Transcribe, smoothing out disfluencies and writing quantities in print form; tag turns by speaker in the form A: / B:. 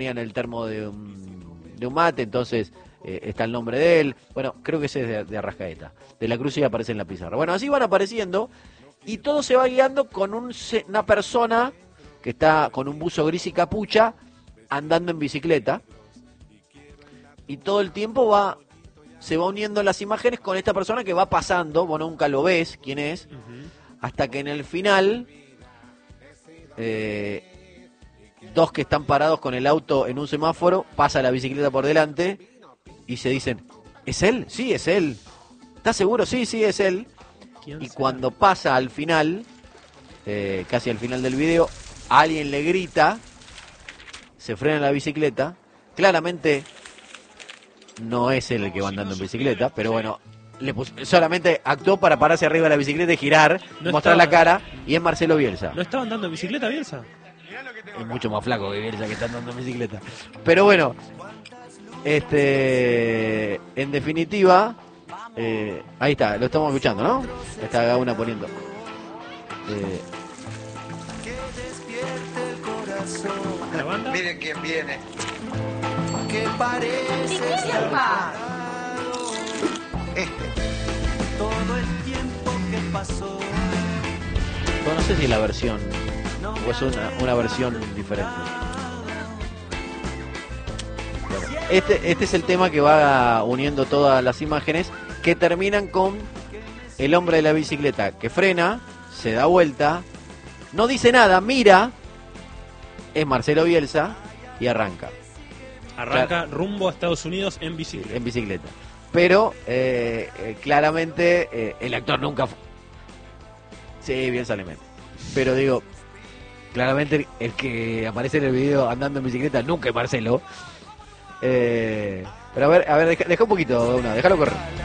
A: en el termo de un mate, entonces está el nombre de él. Bueno, creo que ese es de Arrascaeta. De la Cruz y aparece en la pizarra. Bueno, así van apareciendo y todo se va guiando con una persona que está con un buzo gris y capucha andando en bicicleta. Y todo el tiempo se va uniendo las imágenes con esta persona que va pasando, vos nunca lo ves quién es, hasta que en el final dos que están parados con el auto en un semáforo, pasa la bicicleta por delante y se dicen, ¿es él? Sí, es él. ¿Estás seguro? Sí, sí, es él. Y cuando pasa al final, casi al final del video, alguien le grita, se frena la bicicleta, claramente no es él el que va andando en bicicleta, pero bueno, solamente actuó para pararse arriba de la bicicleta y girar, mostrar la cara, y es Marcelo Bielsa.
B: ¿No estaba andando en bicicleta, Bielsa?
A: Es mucho más flaco que Bielsa, que está andando en bicicleta. Pero bueno, en definitiva, ahí está, lo estamos escuchando, ¿no? Está Gauna poniendo.
C: Miren quién viene.
D: Que parece todo el tiempo que pasó.
A: Bueno, no sé si la versión o es una versión diferente. Bueno, este es el tema que va uniendo todas las imágenes que terminan con el hombre de la bicicleta que frena, se da vuelta, no dice nada, mira, es Marcelo Bielsa y arranca.
B: Arranca rumbo a Estados Unidos en bicicleta.
A: En bicicleta. Pero claramente el actor nunca fue. Sí, Bielsa le mete. Pero digo, claramente el que aparece en el video andando en bicicleta nunca es Marcelo. Pero a ver, deja un poquito, déjalo correr.